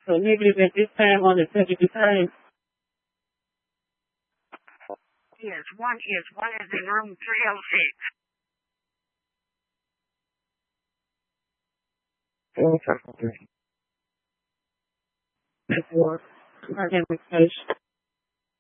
So negative at this time on the temperature time. Yes, one is in room 306. Okay. That's more. I can refresh.